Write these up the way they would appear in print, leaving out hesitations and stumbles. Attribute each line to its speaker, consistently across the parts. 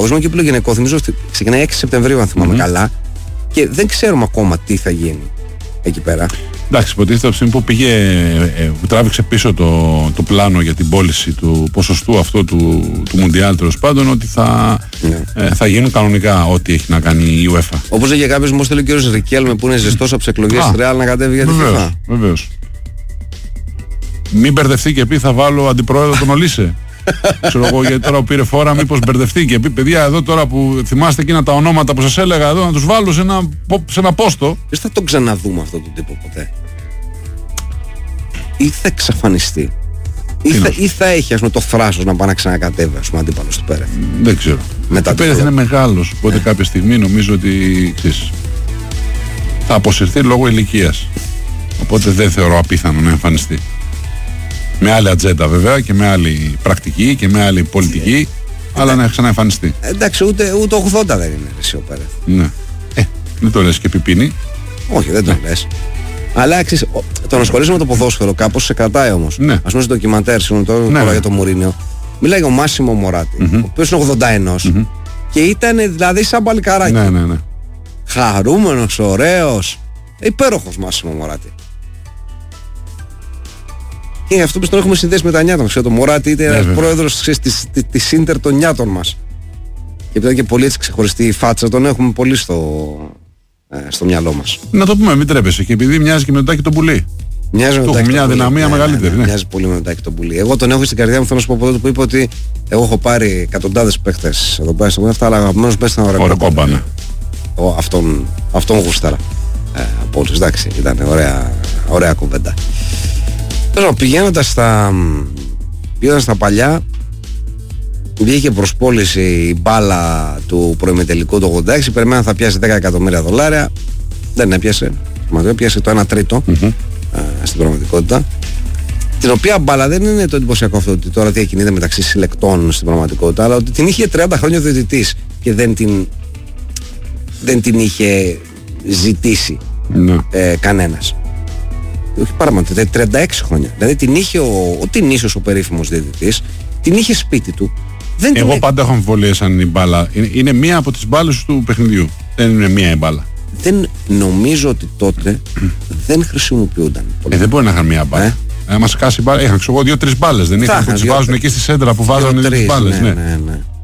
Speaker 1: παγκόσμιο κύπελλο γυναικών, θυμίζω ότι ξεκινάει 6 Σεπτεμβρίου, αν θυμάμαι καλά, και δεν ξέρουμε ακόμα τι θα γίνει εκεί πέρα.
Speaker 2: Εντάξει, υποτίθεται από τη στιγμή που που τράβηξε πίσω το πλάνο για την πώληση του ποσοστού αυτό του Μουντιάλ, τέλος πάντων, ότι θα γίνουν κανονικά ό,τι έχει να κάνει η UEFA.
Speaker 1: Όπως λέγε κάποιος, μου στέλνει ο κύριος Ρικέλμε που είναι ζεστός από τις εκλογές της Ρεάλ να κατέβει για τη FIFA.
Speaker 2: Βεβαίως. Μην μπερδευτεί και πει θα βάλω αντιπρόεδρο τον Ολίσε. Ξέρω εγώ, γιατί τώρα που πήρε φόρα, μήπως μπερδευτεί και πει παιδιά, εδώ τώρα που θυμάστε εκείνα τα ονόματα που σας έλεγα εδώ, να τους βάλω σε ένα πόστο.
Speaker 1: Δεν θα τον ξαναδούμε αυτόν τον τύπο ποτέ. Ή θα εξαφανιστεί, ή θα έχει, ας πούμε, το θράσος να πάει να ξανακατέβει, ας πούμε, αντίπαλος του Πέρεθ.
Speaker 2: Δεν ξέρω. Ο Πέρεθ είναι μεγάλος, οπότε κάποια στιγμή νομίζω ότι θα αποσυρθεί λόγω ηλικίας. Οπότε δεν θεωρώ απίθανο να εμφανιστεί. Με άλλη ατζέντα βέβαια και με άλλη πρακτική και με άλλη πολιτική, αλλά να ξαναεμφανιστεί.
Speaker 1: Εντάξει, ούτε 80 δεν είναι εσύ ο Πέρεθ.
Speaker 2: Ναι. Δεν το λες και πιπίνι.
Speaker 1: Όχι, δεν το λες. Αλλά το να ασχολείσαι με το ποδόσφαιρο κάπως σε κρατάει όμως.
Speaker 2: Ναι.
Speaker 1: Ας πούμε στο ντοκιμαντέρ, τώρα για το Μουρίνιο, μιλάει ο Μάσιμο Μωράτη, ο οποίος είναι 81 και ήταν δηλαδή σαν παλικάράκι.
Speaker 2: Ναι.
Speaker 1: Χαρούμενος, ωραίος, υπέροχος Μάσιμο Μωράτη. Και αυτό που τον έχουμε συνδέσει με τα νιάτα μας. Το Μωράτη ήταν πρόεδρος της Ίντερ των νιάτων μας. Και επειδή και πολύ έτσι ξεχωριστή η φάτσα, τον έχουμε πολύ στο μυαλό μας.
Speaker 2: Να το πούμε, μην τρέπεσαι. Και επειδή μοιάζει και με τον Τάκη τον Πουλί.
Speaker 1: Μοιάζει με τον Τάκη.
Speaker 2: Μια δυναμία μεγαλύτερη. Ναι.
Speaker 1: Μοιάζει πολύ με τον Τάκη τον Πουλί. Εγώ τον έχω στην καρδιά μου, θέλω να σου πω από τότε που είπε ότι εγώ έχω πάρει εκατοντάδες παίχτες εδώ πέρα στο μήνα, αλλά αγαπημένος παίχτης ήταν ο
Speaker 2: Ρεκόμπα.
Speaker 1: Αυτόν γούσταρα. Από όλους, εντάξει, ήταν ωραία κουβέντα. Πηγαίνοντας στα παλιά, βγήκε προς πώληση η μπάλα του προημιτελικού του 86, περιμέναν θα πιάσει $10 εκατομμύρια, δεν έπιασε, πιάσε το 1 τρίτο στην πραγματικότητα, την οποία μπάλα δεν είναι το εντυπωσιακό αυτό ότι τώρα διακινείται μεταξύ συλλεκτών στην πραγματικότητα, αλλά ότι την είχε 30 χρόνια ο διαιτητής και δεν την είχε ζητήσει κανένας. Όχι παραπάνω, 36 χρόνια. Δηλαδή την είχε ο περίφημος διαιτητής, την είχε σπίτι του.
Speaker 2: Εγώ πάντα έχω αμφιβολίες αν η μπάλα είναι μία από τις μπάλες του παιχνιδιού. Δεν είναι μία η μπάλα.
Speaker 1: Δεν νομίζω ότι τότε δεν χρησιμοποιούνταν.
Speaker 2: Δεν μπορεί να είχαν μία μπάλα. Να μας κάσει μπάλα. Είχαν ξέρω εγώ 2-3 μπάλες. Δεν είχαν που τις βάζουν εκεί στη σέντρα που βάζουν 2-3 μπάλες. Ναι.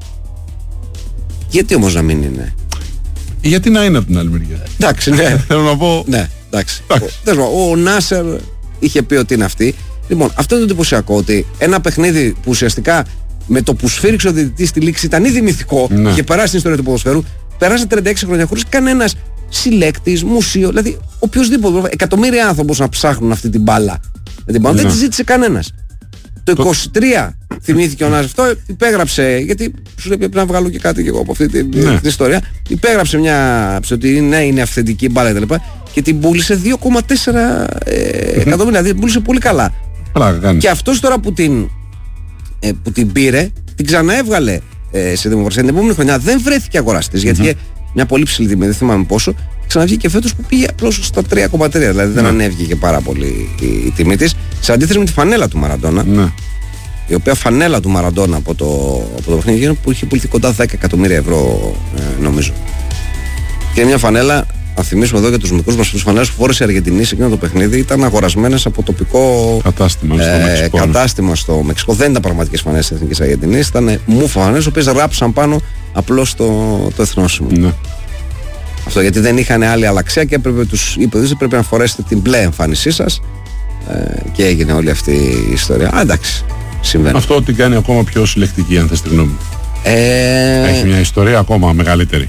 Speaker 2: Γιατί όμως να μην είναι? Γιατί να είναι από την άλλη μεριά.
Speaker 1: Εντάξει, ναι.
Speaker 2: Θέλω να πω.
Speaker 1: Ναι, εντάξει. Ο Νάσερ είχε πει ότι είναι αυτή. Λοιπόν, αυτό είναι το εντυπωσιακό, ότι ένα παιχνίδι που ουσιαστικά με το που σφύριξε ο διαιτητής στη λήξη ήταν ήδη μυθικό, είχε περάσει στην ιστορία του ποδοσφαίρου, πέρασε 36 χρόνια χωρίς κανένας συλλέκτης, μουσείο, δηλαδή οποιοδήποτε, εκατομμύρια άνθρωποι να ψάχνουν αυτή την μπάλα. Δεν τη ζήτησε κανένας. Το 23 θυμήθηκε ο Νάσερ αυτό, υπέγραψε, γιατί σου λέει πρέπει να βγάλω και κάτι και εγώ από αυτή την ιστορία, υπέγραψε μια ότι ναι, είναι αυθεντική μπάλα κτλ. Και την πούλησε 2,4 εκατομμύρια, δηλαδή την πούλησε πολύ καλά. Και αυτός τώρα που την πήρε, την ξαναέβγαλε σε δημοπρασία την επόμενη χρονιά, δεν βρέθηκε αγοραστής, γιατί είχε μια πολύ ψηλή τιμή, δεν θυμάμαι πόσο, ξαναβγήκε φέτος που πήγε απλώς στα 3,3, δηλαδή δεν ανέβηκε πάρα πολύ η τιμή της, σε αντίθεση με τη φανέλα του Μαραντόνα, η οποία φανέλα του Μαραντόνα από το παιχνίδι που είχε πουληθεί κοντά 10 εκατομμύρια ευρώ νομίζω. Και είναι μια φανέλα, να θυμίσουμε εδώ για τους μικρούς μας, τους φανέλες που φόρεσε η Αργεντινή σε εκείνο το παιχνίδι ήταν αγορασμένες από τοπικό κατάστημα στο Μεξικό. Δεν ήταν πραγματικές φανέλες της Εθνικής Αργεντινής, ήταν μούφα φανέλες, οι οποίες ράψαν πάνω απλώς το εθνόσημο. Αυτό γιατί δεν είχαν άλλη αλλαξία και τους είπε ότι πρέπει να φορέσετε την μπλε εμφάνισή σας, και έγινε όλη αυτή η ιστορία. Εντάξει, συμβαίνει.
Speaker 2: Αυτό την κάνει ακόμα πιο συλλεκτική, αν θες τη γνώμη μου. Έχει μια ιστορία ακόμα μεγαλύτερη.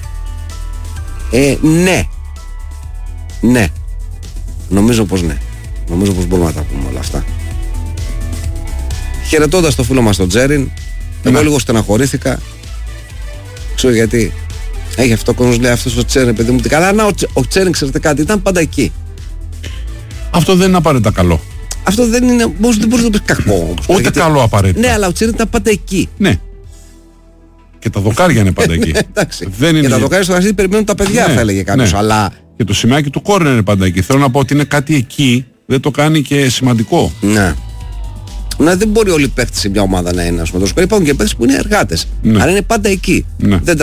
Speaker 2: Ναι. Νομίζω πως ναι. Νομίζω πως μπορούμε να τα πούμε όλα αυτά. Χαιρετώντας το φίλο μας τον Τζέριν, εγώ λίγο στεναχωρήθηκα. Ξέρω γιατί. Έχει αυτό ο κόσμος, λέει αυτός ο Τσέριν, παιδί μου. Καλά, να ο Τσέριν, ξέρετε κάτι, ήταν πάντα εκεί. Αυτό δεν είναι απαραίτητα καλό.
Speaker 1: Αυτό δεν είναι, δεν μπορείς να το πεις κακό.
Speaker 2: Ούτε γιατί... καλό απαραίτητα.
Speaker 1: Ναι, αλλά ο Τσέριν ήταν πάντα εκεί.
Speaker 2: Ναι. Και τα δοκάρια είναι πάντα εκεί.
Speaker 1: Εντάξει.
Speaker 2: Δεν είναι...
Speaker 1: Και τα δοκάρια στο γρασίδι περιμένουν τα παιδιά, θα έλεγε κάποιος. Αλλά...
Speaker 2: Και το σημαίακι του κόρνερ είναι πάντα εκεί. Θέλω να πω ότι είναι κάτι εκεί, δεν το κάνει και σημαντικό.
Speaker 1: Ναι. Να δεν μπορεί όλοι οι παίχτες σε μια ομάδα να είναι, ας πούμε. Υπάρχουν και παίχτες που είναι εργάτες. Αλλά είναι πάντα εκεί. Δεν